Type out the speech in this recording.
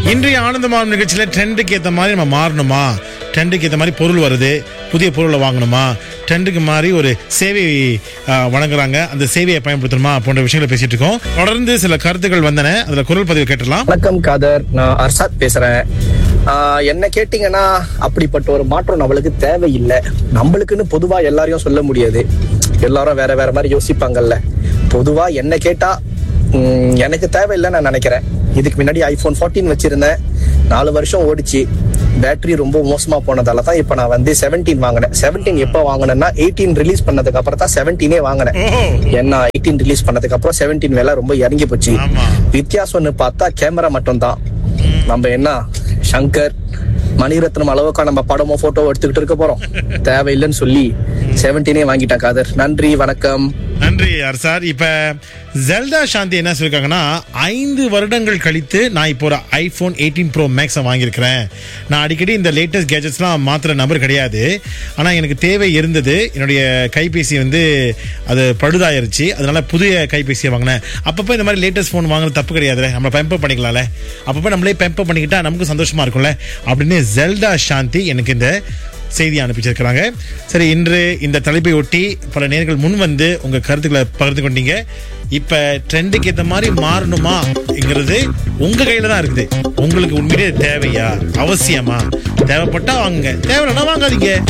இன்றைய ஆனந்தமான நிகழ்ச்சியில ட்ரெண்டுக்கு ஏற்ற மாதிரி நம்ம மாறணுமா, ட்ரெண்டுக்கு ஏற்ற மாதிரி பொருள் வருது, புதிய பொருளை வாங்கணுமா, ட்ரெண்டுக்கு மாதிரி ஒரு சேவை வழங்குறாங்க, அந்த சேவையை பயன்படுத்தணுமா போன்ற விஷயங்களை பேசிட்டு இருக்கோம். தொடர்ந்து சில கருத்துக்கள் வந்தன, அதுல குரல் பதிவு கேட்டலாம். வணக்கம் காதர், நான் அர்ஷாத் பேசுறேன். என்ன கேட்டீங்கன்னா, அப்படிப்பட்ட ஒரு மாற்றம் நம்மளுக்கு தேவையில்லை. நம்மளுக்குன்னு பொதுவா எல்லாரையும் சொல்ல முடியாது, எல்லாரும் வேற வேற மாதிரி யோசிப்பாங்கல்ல. பொதுவா என்ன கேட்டா எனக்கு தேவையில்லைன்னு நான் நினைக்கிறேன். இதுக்கு முன்னாடி iPhone 14 வச்சிருந்தேன், 4 வருஷம் ஓடிச்சு. பேட்டரி ரொம்ப மோசமா போனதால தான் இப்ப நான் 17 வாங்கினேன். 17 எப்ப வாங்கினேன்னா 18 ரிலீஸ் பண்ணதுக்கு அப்புறம் தான் 17 வாங்கினேன். ஏன்னா 18 ரிலீஸ் பண்ணதுக்கு அப்புறம் 17 விலை ரொம்ப இறங்கி போச்சு. வித்தியாசம்னு பார்த்தா கேமரா மட்டும் தான். நம்ம என்ன சங்கர் மணிரத்னம் அளவுக்கா நம்ம படமோ போட்டோ எடுத்துக்கிட்டு இருக்க போறோம்? தேவையில்லைன்னு சொல்லி 17 வாங்கிட்டேன் காதர். நன்றி, வணக்கம். நன்றி அர்சார். இப்ப ஜெல்டா சாந்தி என்ன சொல்லிருக்காங்கன்னா, 5 வருடங்கள் கழித்து நான் இப்போ ஒரு iPhone 18 Pro Max வாங்கியிருக்கிறேன். நான் அடிக்கடி இந்த லேட்டஸ்ட் கேஜெட்ஸ்லாம் மாத்திர நபர் கிடையாது, ஆனா எனக்கு தேவை இருந்தது. என்னுடைய கைபேசி அது பழுதாயிருச்சு, அதனால புதிய கைபேசியை வாங்கினேன். அப்பப்போ இந்த மாதிரி லேட்டஸ்ட் ஃபோன் வாங்குறது தப்பு கிடையாதுல்ல, நம்ம பெம்பர் பண்ணிக்கலாம்ல, அப்பப்போ நம்மளே பெம்பர் பண்ணிக்கிட்டா நமக்கு சந்தோஷமா இருக்கும்ல அப்படின்னு ஜெல்டா சாந்தி எனக்கு இந்த செய்தி அனுப்பிச்சிருக்கிறாங்க. சரி, இன்று இந்த தலைப்பை ஒட்டி பல நேர்கள் முன் வந்து உங்க கருத்துக்களை பகிர்ந்து கொண்டீங்க. இப்ப ட்ரெண்டுக்கு ஏற்ற மாதிரி மாறணுமாங்கிறது உங்க கையில தான் இருக்குது. உங்களுக்கு உண்மையிலே தேவையா, அவசியமா? தேவைப்பட்டா வாங்குங்க, தேவையில்லைன்னா வாங்காதீங்க.